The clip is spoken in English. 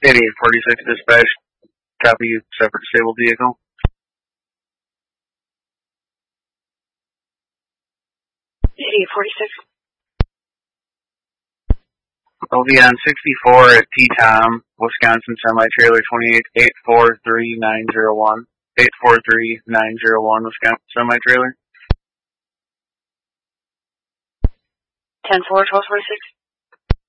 8846 dispatch. Copy, separate disabled vehicle. 8846. I'll be on 64 at T-Tom, Wisconsin semi-trailer 288433901. 843901, Wisconsin semi-trailer. 10-4, 1246.